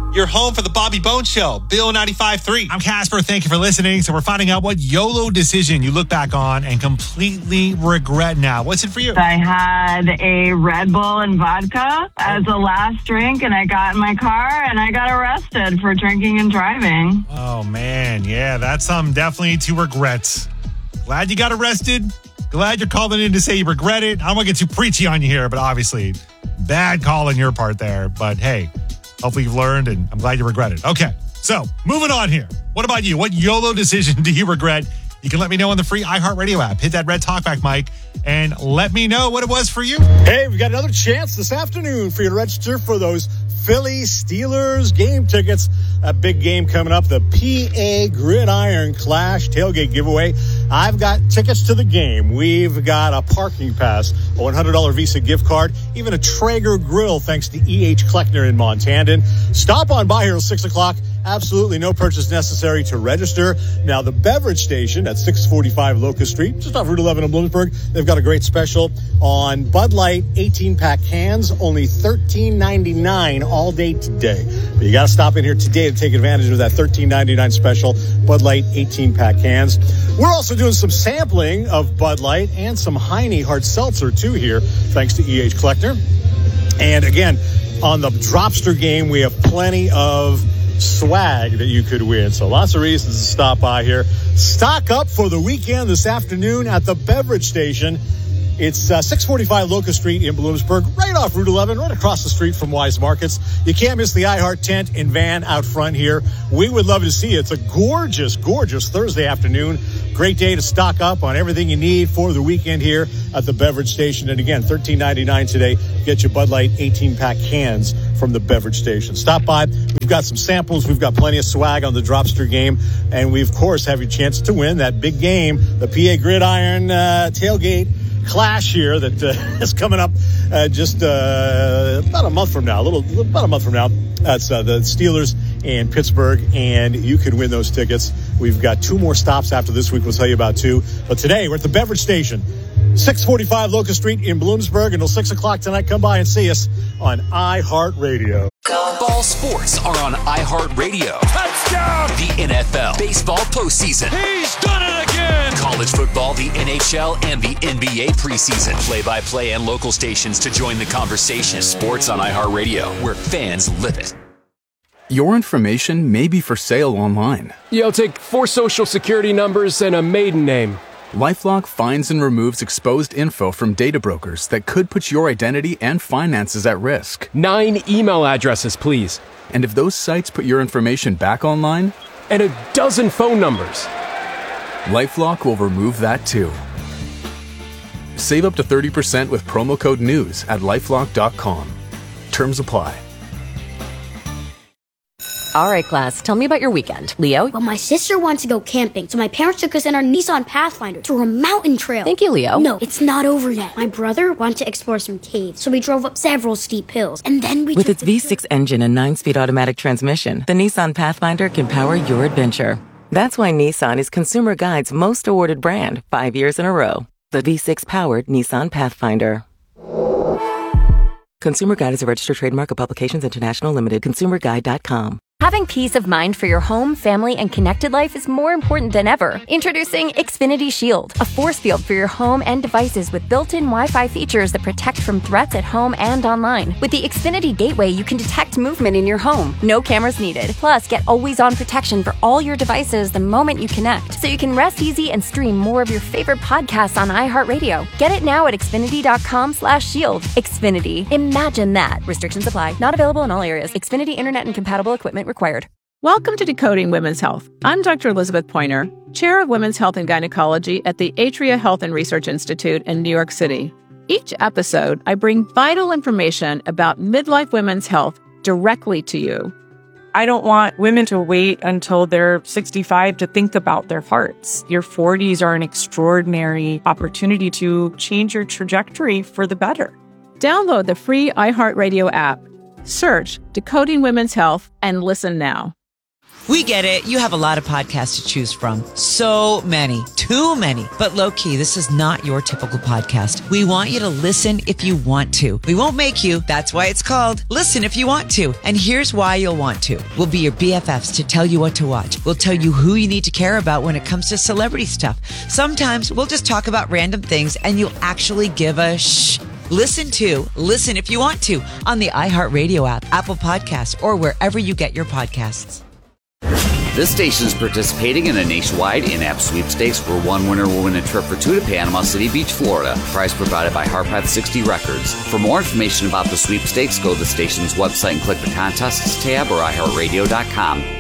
Your home for the Bobby Bones Show, Bill 95.3. I'm Casper. Thank you for listening. So we're finding out what YOLO decision you look back on and completely regret now. What's it for you? I had a Red Bull and vodka as a last drink, and I got in my car, and I got arrested for drinking and driving. Oh, man. Yeah, that's something definitely to regret. Glad you got arrested. Glad you're calling in to say you regret it. I don't want to get too preachy on you here, but obviously, bad call on your part there. But hey, hopefully you've learned, and I'm glad you regret it. Okay, so moving on here. What about you? What YOLO decision do you regret? You can let me know on the free iHeartRadio app. Hit that red talkback mic and let me know what it was for you. Hey, we've got another chance this afternoon for you to register for those Philly Steelers game tickets. A big game coming up, the PA Gridiron Clash tailgate giveaway. I've got tickets to the game. We've got a parking pass, a $100 Visa gift card, even a Traeger grill thanks to E.H. Kleckner in Montandon. Stop on by here at 6 o'clock. Absolutely no purchase necessary to register. Now, the beverage station at 645 Locust Street, just off Route 11 in Bloomsburg, they've got a great special on Bud Light 18-pack cans, only $13.99 all day today. But you got to stop in here today to take advantage of that $13.99 special Bud Light 18-pack cans. We're also doing some sampling of Bud Light and some Heine Hard Seltzer, too, here, thanks to E.H. Kleckner. And again, on the Dropster game, we have plenty of swag that you could win. So lots of reasons to stop by here. Stock up for the weekend this afternoon at the beverage station. It's 645 Locust Street in Bloomsburg, right off Route 11, right across the street from Wise Markets. You can't miss the iHeart tent and van out front here. We would love to see you. It's a gorgeous, gorgeous Thursday afternoon. Great day to stock up on everything you need for the weekend here at the beverage station. And again, $13.99 today. Get your Bud Light 18-pack cans from the beverage station. Stop by. We've got some samples. We've got plenty of swag on the Dropster game. And we, of course, have your chance to win that big game, the PA Gridiron tailgate clash here that is coming up just about a month from now. About a month from now. That's the Steelers and Pittsburgh, and you can win those tickets. We've got two more stops after this week. We'll tell you about two. But today, we're at the beverage station, 645 Locust Street in Bloomsburg, until 6 o'clock tonight. Come by and see us on iHeartRadio. Ball sports are on iHeartRadio. Touchdown! The NFL, baseball postseason. He's done it again! College football, the NHL, and the NBA preseason. Play-by-play and local stations to join the conversation. Sports on iHeartRadio, where fans live it. Your information may be for sale online. Yeah, I'll take 4 social security numbers and a maiden name. LifeLock finds and removes exposed info from data brokers that could put your identity and finances at risk. 9 email addresses, please. And if those sites put your information back online? And a dozen phone numbers. LifeLock will remove that too. Save up to 30% with promo code NEWS at LifeLock.com. Terms apply. All right, class, tell me about your weekend. Leo? Well, my sister wants to go camping, so my parents took us in our Nissan Pathfinder to a mountain trail. Thank you, Leo. No, it's not over yet. My brother wanted to explore some caves, so we drove up several steep hills, and then we With its V6 engine and 9-speed automatic transmission, the Nissan Pathfinder can power your adventure. That's why Nissan is Consumer Guide's most awarded brand 5 years in a row. The V6-powered Nissan Pathfinder. Consumer Guide is a registered trademark of Publications International Limited. ConsumerGuide.com. Having peace of mind for your home, family, and connected life is more important than ever. Introducing Xfinity Shield, a force field for your home and devices with built-in Wi-Fi features that protect from threats at home and online. With the Xfinity Gateway, you can detect movement in your home. No cameras needed. Plus, get always-on protection for all your devices the moment you connect, so you can rest easy and stream more of your favorite podcasts on iHeartRadio. Get it now at Xfinity.com/shield. Xfinity. Imagine that. Restrictions apply. Not available in all areas. Xfinity Internet and compatible equipment required. Welcome to Decoding Women's Health. I'm Dr. Elizabeth Pointer, Chair of Women's Health and Gynecology at the Atria Health and Research Institute in New York City. Each episode, I bring vital information about midlife women's health directly to you. I don't want women to wait until they're 65 to think about their hearts. Your 40s are an extraordinary opportunity to change your trajectory for the better. Download the free iHeartRadio app. Search Decoding Women's Health and listen now. We get it. You have a lot of podcasts to choose from. So many. Too many. But low-key, this is not your typical podcast. We want you to listen if you want to. We won't make you. That's why it's called Listen If You Want To. And here's why you'll want to. We'll be your BFFs to tell you what to watch. We'll tell you who you need to care about when it comes to celebrity stuff. Sometimes we'll just talk about random things and you'll actually give a shh. Listen If You Want To on the iHeartRadio app, Apple Podcasts, or wherever you get your podcasts. This station is participating in a nationwide in-app sweepstakes where one winner will win a trip for two to Panama City Beach, Florida. Prize provided by Harpath 60 Records. For more information about the sweepstakes, go to the station's website and click the Contests tab or iHeartRadio.com.